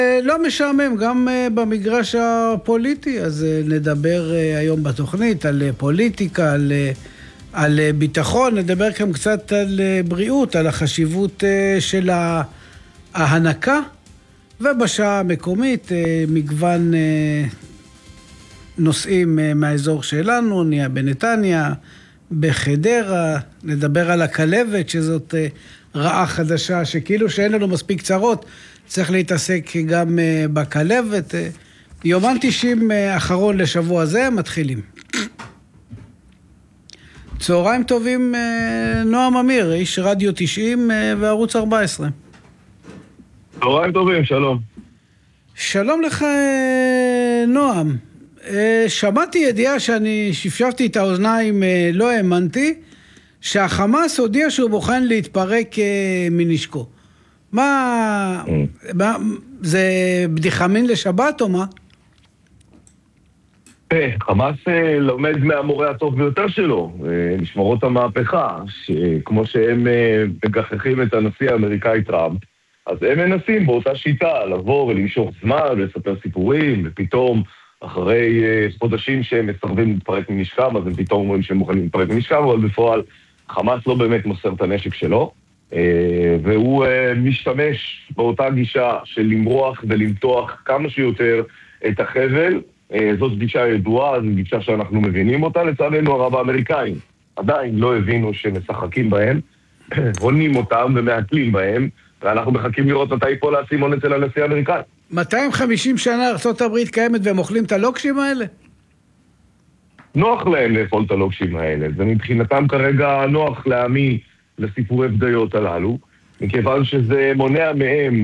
לא משעמם, גם במגרש הפוליטי, אז נדבר היום בתוכנית על פוליטיקה, על ביטחון, נדבר גם קצת על בריאות, על החשיבות של ההנקה, ובשעה המקומית מגוון נושאים מהאזור שלנו, נהיה בנתניה, בחדרה, נדבר על הכלבת, שזאת רעה חדשה, שכאילו שאין לנו מספיק צרות, צריך להתעסק גם בכלבת. יומן 90 אחרון לשבוע זה, מתחילים. צהריים טובים, נועם אמיר, איש רדיו 90 וערוץ 14. צהריים טובים, שלום. שלום לך, נועם. שמעתי ידיעה שאני שפשפתי את האוזניים, לא האמנתי, שהחמאס הודיע שהוא מוכן להתפרק מנשקו. מה, זה בדיחה מין לשבת או מה? חמאס לומד מהמורה הטוב ביותר שלו, משמרות המהפכה, שכמו שהם מגחכים את הנשיא האמריקאי טראמפ, אז הם מנסים באותה שיטה לבוא ולמשוך זמן ולספר סיפורים, ופתאום אחרי חודשים שהם מסרבים להתפרק מנשקם, אז הם פתאום אומרים שהם מוכנים להתפרק מנשקם, אבל בפועל חמאס לא באמת מוסר את הנשק שלו, והוא משתמש באותה גישה של למרוח ולמתוח כמה שיותר את החבל. זאת גישה ידועה, זו גישה שאנחנו מבינים אותה, לצערנו הרב האמריקאים עדיין לא הבינו שמשחקים בהם, הונים אותם ומעטלים בהם, ואנחנו מחכים לראות מתי ייפול האסימון אצל הנשיא האמריקאי. 250 שנה ארצות הברית קיימת והם אוכלים את הלוקשים האלה? נוח להם לאכול את הלוקשים האלה, ומבחינתם כרגע נוח להאמין לסיפורי בדיות הללו, מכיוון שזה מונע מהם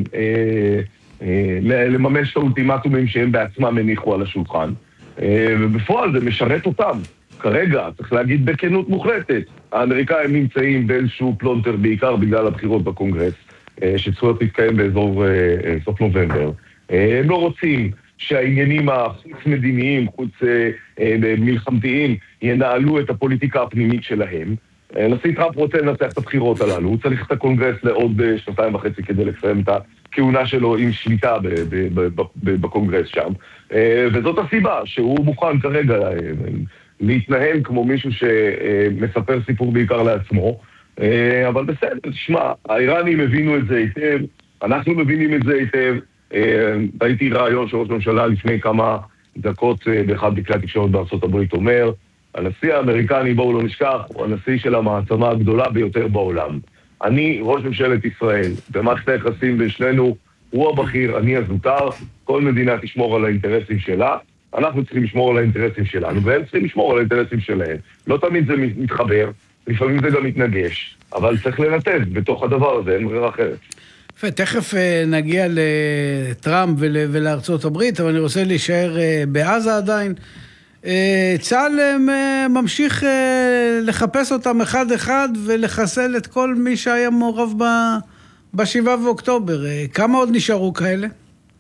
לממש את האולטימטומים שהם בעצמם הניחו על השולחן, ובפועל זה משרת אותם. כרגע, צריך להגיד בכנות מוחלטת, האמריקאים נמצאים באיזשהו פלונטר בעיקר בגלל הבחירות בקונגרס, שצפויות להתקיים באזור סוף נובמבר. הם לא רוצים שהעניינים החוץ-מדיניים, חוץ-מלחמתיים, ינהלו את הפוליטיקה הפנימית שלהם. נשיא טראמפ רוצה לנצח את הבחירות הללו, הוא צריך את הקונגרס לעוד 2.5 כדי לסיים את הכהונה שלו עם שליטה בקונגרס שם. וזאת הסיבה שהוא מוכן כרגע להתנהל כמו מישהו שמספר סיפור בעיקר לעצמו, אבל בסדר, תשמע, האיראנים הבינו את זה היטב, אנחנו מבינים את זה היטב. ראיתי רעיון של ראש ממשלה לפני כמה דקות באחד מכלי התקשורת בארצות הברית אומר, הנשיא האמריקני, בואו לא נשכח, הוא הנשיא של המעצמה הגדולה ביותר בעולם. אני ראש ממשלת ישראל, במערכת היחסים בין שנינו, הוא הבכיר, אני הזוטר, כל מדינה תשמור על האינטרסים שלה, אנחנו צריכים לשמור על האינטרסים שלנו, והם צריכים לשמור על האינטרסים שלהם. לא תמיד זה מתחבר, לפעמים זה גם מתנגש, אבל צריך לנתב בתוך הדבר הזה, אין ברירה אחרת. תכף נגיע לטראמפ ולארצות הברית, אבל אני רוצה להישאר בעזה עדיין. צה"ל ממשיך לחפש אותם אחד אחד ולחסל את כל מי שהיה מעורב ב7 באוקטובר. כמה עוד נשארו כאלה?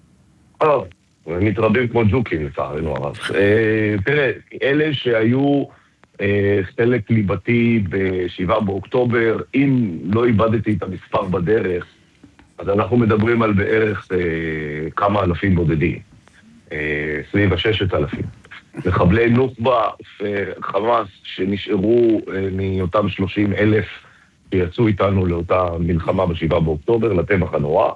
מתרבים כמו ג'וקים לצערנו הרב. תראה, אלה שהיו חלק ליבתי ב7 באוקטובר, אם לא איבדתי את המספר בדרך, אז אנחנו מדברים על בערך כמה אלפים בודדים, סביב 6,000. מחבלי נוח'בה וחמאס שנשארו מאותם 30,000 שיצאו איתנו לאותה מלחמה ב7 באוקטובר, לטבח הנורא.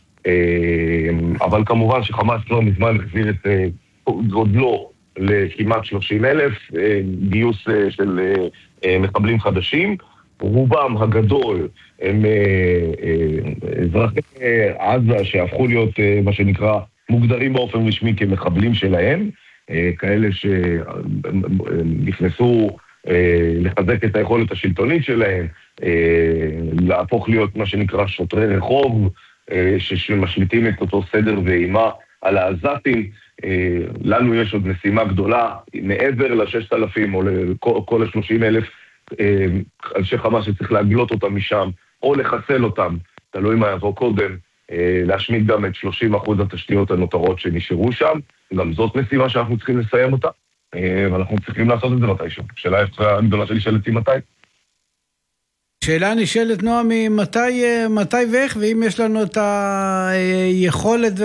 אבל כמובן שחמאס לא מזמן החזיר את גודלו לכמעט 30,000, גיוס של מחבלים חדשים. רובם הגדול הם אזרחי עזה שהפכו להיות מה שנקרא מוגדרים באופן רשמי כמחבלים שלהם, כאלה שנכנסו לחזק את היכולת השלטונית שלהם, להפוך להיות מה שנקרא שוטרי רחוב, שמשליטים את אותו סדר ואימה על העזתים. לנו יש עוד משימה גדולה, מעבר ל6,000 או לכל ה30,000 אנשי חמאס שצריך להגלות אותם משם, או לחסל אותם, תלוי מה יבוא קודם, להשמיד גם את 30% התשתיות הנותרות שנשארו שם. גם זאת משימה שאנחנו צריכים לסיים אותה, ואנחנו צריכים לעשות את זה מתישהו. שאלה הגדולה שלי שאלתי מתי. שאלה נשאלת נועם, מתי ואיך, ואם יש לנו את היכולת